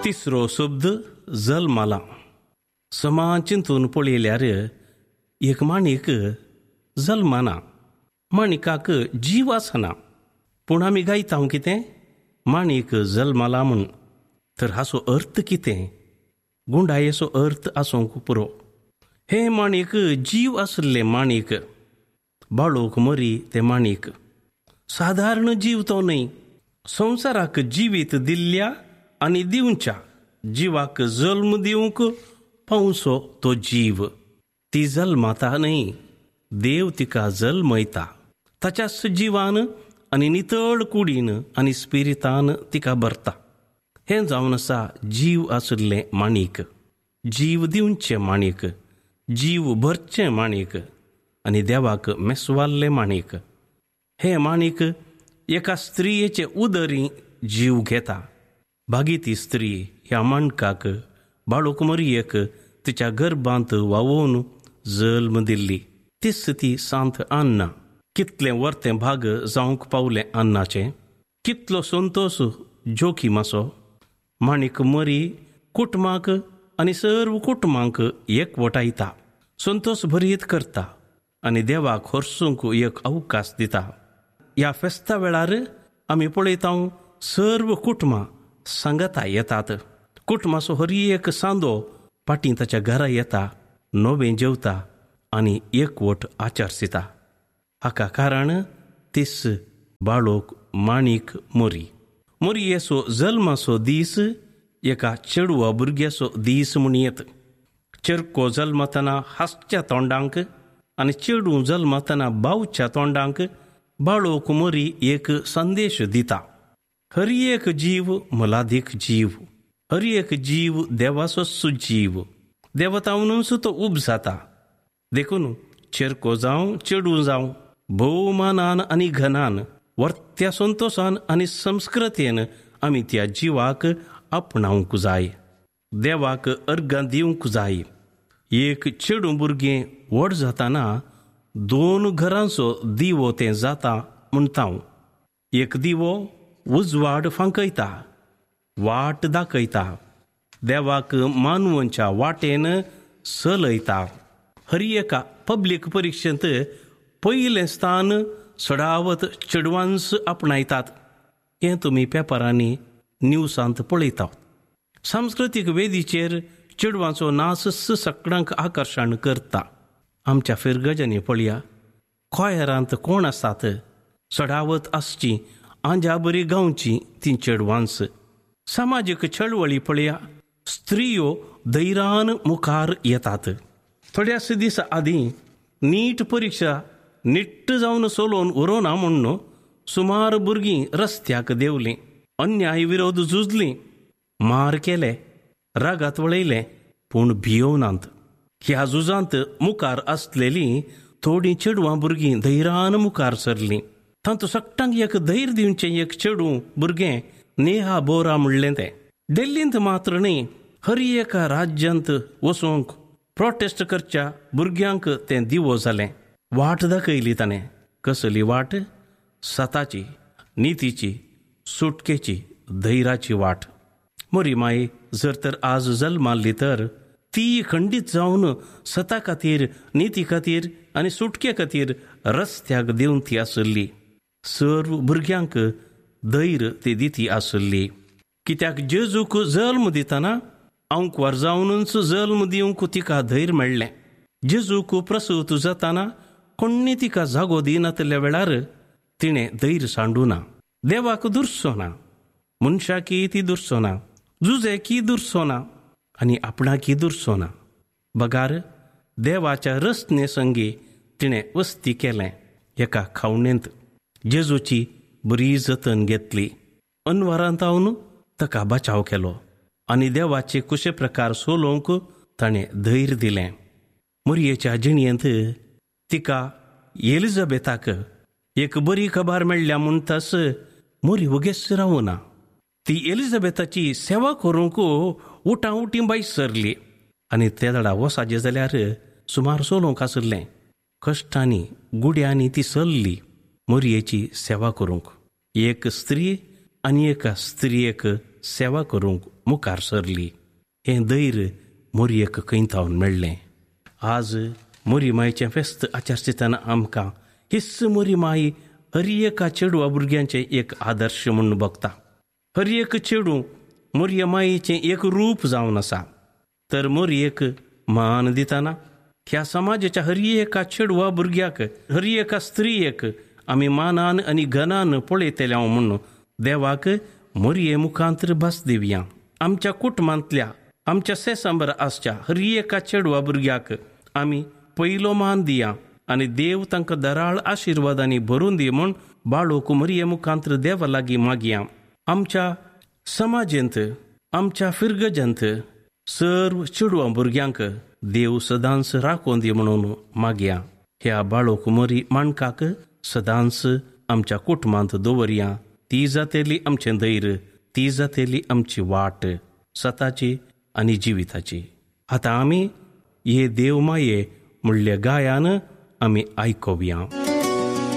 तिसरो शब्द जल्माला. समा चिंतून पळयल्यार एक माणिक जल्माना, माणिकाक जीव आसना. पूण आमी गायता कितें माणिक जल्माला म्हूण. तर हाचो अर्थ कितें? गुंडायेचो अर्थ आसूंक पुरो. हे माणिक जीव आसले माणिक. बाळोक मरी ते माणिक. साधारण जीव तो न्हय. संवसाराक जिवीत दिल्ल्या आनी दिवच्या जिवाक जल्म दिवंक पावचो तो जीव. ती जल्माता न्हय, देव तिका जल्मयता. ताच्याच जिवान आनी नितळ कुडीन आनी स्पिरितान तिका भरता. हें जावन आसा जीव आशिल्लें माणिक, जीव दिवचें माणिक, जीव भरचें माणिक आनी देवाक मेसवाल्लें माणिक. हें माणिक एका स्त्रियेचे उदरी जीव घेता. भागी स्त्री ह्या माणकाक बाळोक मरियेक तिच्या गर्भांत वावोवन जल्म दिल्ली. तीच ती सांत अन्ना. कितलें वर्तें भाग जावंक पावलें अन्नाचें. कितलो संतोश जोखीमाचो. माणिक मरी कुटुंबाक आनी सर्व कुटुंबांक एकवटायता, संतोश भरीत करता आनी देवाक हरसूंक एक अवकाश दिता. ह्या फेस्ता वेळार आमी पळयता सर्व कुटुंबां सांगता येतात. कुटुंबाचो हर एक सांदो पाटी ताच्या घरा येता, नवें जेवता आनी एकवट आचारसिता. हाका कारण तीस बाळोक माणिक मरी. मरियेचो जल्माचो दीस एका चेडवा भुरग्याचो दीस म्हूण येत. चेडको जल्मतना हांसच्या तोंडांक आनी चेडूं जल्मतना बावच्या तोंडांक बाळोक मरी एक संदेश दिता. हर एक जीव मोलादीक जीव. हर एक जीव देवाचो जीव. देवतावनूच तो उब जाता. देखून चेडको जावं चेडूं जावं भोवमानान आनी घनान वर्त्या संतोशान आनी संस्कृतेन आमी त्या जिवाक आपणावंक जाय. देवाक अर्गां दिवंक जाय. एक चेडूं भुरगें व्हड जाताना 2 घरांचो दिवो तें जाता म्हणटा. एक दिवो उजवाड फांकयता, वाट दाखयता, देवाक मानवांच्या वाटेन चलयता. हर एका पब्लीक परिक्षेंत पयलें स्थान सडावत चेडवांस आपणायतात. हें तुमी पेपरांनी न्यूसांत पळयता. सांस्कृतीक वेदीचेर चेडवांचो नाच सगळ्यांक आकर्शण करता. आमच्या फिरगजांनी पळया, खोयरांत कोण आसात सडावत आसची, आंजा बरी गावची ती चेडवांस. सामाजीक चळवळी पळया, स्त्रियो धैर्यान मुखार येतात. थोड्याच दीस आदीं नीट परीक्षा निट्ट जावन चलोवन उरोना म्हणून सुमार भुरगीं रस्त्याक देवलीं, अन्याय विरोध झुजलीं, मार केले, रागात वळयले, पूण भियोनांत. ह्या झुजांत मुखार आसलेलीं थोडीं चेडवां भुरगीं धैर्यान मुखार सरलीं. तांतू सगळ्यांक एक धैर्य दिवचें एक चेडूं भुरगें नेहा बोरा म्हणलें तें. दिल्लींत मात्र न्ही, हर एका राज्यांत वचूंक प्रोटेस्ट करच्या भुरग्यांक तें दिवो जालें. वाट दाखयली ताणें. कसली वाट? सताची, नितीची, सुटकेची, धैर्याची वाट. मोरी माय जर तर आज जल्माली तर ती खंडीत जावन सता खातीर, निती खातीर आनी सुटके खातीर रस्त्याक दिवन ती आसली. सर्व भुरग्यांक धैर्य ती दिती आसली. कित्याक जेजूक जल्म दितना अंकवार जावनूच जल्म दिवंक तिका धैर्य मेळ्ळें. जेजूक प्रसूत जाताना कोणी तिका जागो दिनातल्या वेळार तिणें धैर्य सांडूं ना. देवाक दुरसो ना, मनशाकी ती दुरसो ना, जुजेकी दुरसो ना आनी आपणाकी दुरसो ना. बगार देवाच्या रस्ते संगी तिणें वस्ती केलें. एका खावणेंत जेजूची बरी जतन घेतली. अनवरांत हांवन ताका बचाव केलो आनी देवाचे कशे प्रकार सोलोवंक ताणें धैर्य दिलें. मरियेच्या जिणयेंत तिका एलिझाबेथाक एक बरी खबर मेळ्ळ्या म्हणटास मोरी वगेस रावना. ती एलिझाबेथाची सेवा करूंक उठां उठी बायस सरली आनी ते दडा वसाजें जाल्यार सुमार सोलोवंक आसलें. कश्टांनी गुड्यांनी ती सरली मोरयेची सेवा करूंक. एक स्त्री आनी एका स्त्रियेक सेवा करूंक मुखार सरली. हें धैर्य मोरयेक कैंतावन मेळ्ळें. आज मोरी मायेचें फेस्त आचारस्थिताना आमकां हिस्स मोरी माई हर एका चेडवा भुरग्यांचें एक आदर्श म्हणून बगता. हर एक चेडूं मोरये मायेचें एक रूप जावन आसा. तर मोरयेक मान दितना ह्या समाजाच्या हर एका चेडवा भुरग्याक, हर एका स्त्रियेक आमी मानान आनी घनान पळयतल्या म्हणून देवाक मोरये मुखांतर भास दिवया. आमच्या कुटुंबांतल्या, आमच्या सेसांबर आसच्या हर एका चेडवा भुरग्याक आमी पयलो मान दिया आनी देव तांकां दराळ आशिर्वादांनी भरून दी म्हूण बाळोक मोरये मुखांतर देवा लागीं मागया. आमच्या समाजेंत, आमच्या फिरगजांत सर्व चेडवा भुरग्यांक देव सदांच राखोवन दी म्हणून मागया. ह्या बाळोक मोरी माणकाक सदांच आमच्या कुटुंबांत दवरया. ती जातेली आमचें धैर्य, ती जातेली आमची वाट सताची आनी जिविताची. आतां आमी हे देव माये म्हणल्या गायान आमी आयकोवया.